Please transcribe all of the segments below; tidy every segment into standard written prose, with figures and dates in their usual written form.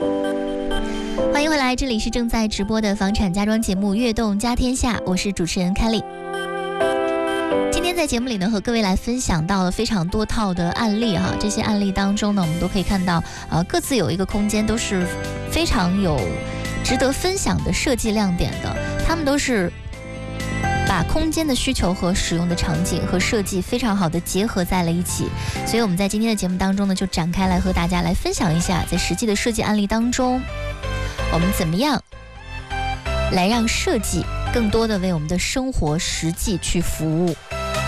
欢迎回来，这里是正在直播的房产家装节目《悦动家天下》，我是主持人 Kelly。今天在节目里呢，和各位来分享到了非常多套的案例哈，这些案例当中呢，我们都可以看到，各自有一个空间都是非常有值得分享的设计亮点的，他们都是把空间的需求和使用的场景和设计非常好的结合在了一起，所以我们在今天的节目当中呢，就展开来和大家来分享一下，在实际的设计案例当中，我们怎么样来让设计更多的为我们的生活实际去服务。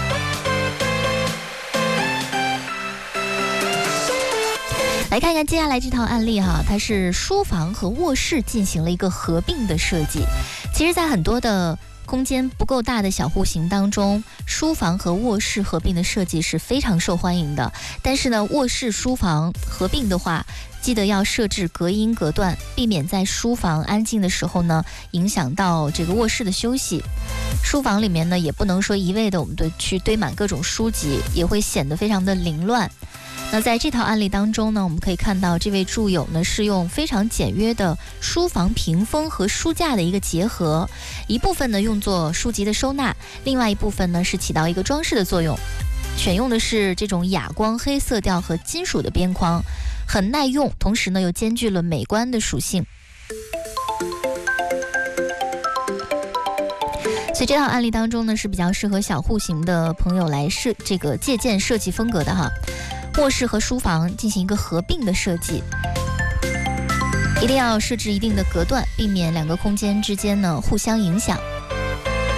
来看一看接下来这套案例哈，它是书房和卧室进行了一个合并的设计。其实在很多的空间不够大的小户型当中，书房和卧室合并的设计是非常受欢迎的。但是呢，卧室书房合并的话，记得要设置隔音隔断，避免在书房安静的时候呢，影响到这个卧室的休息。书房里面呢，也不能说一味的我们去堆满各种书籍，也会显得非常的凌乱。那在这套案例当中呢，我们可以看到这位住友呢是用非常简约的书房屏风和书架的一个结合，一部分呢用作书籍的收纳，另外一部分呢是起到一个装饰的作用。选用的是这种哑光黑色调和金属的边框，很耐用，同时呢又兼具了美观的属性。所以这套案例当中呢是比较适合小户型的朋友来借鉴设计风格的哈。卧室和书房进行一个合并的设计，一定要设置一定的隔断，避免两个空间之间呢互相影响。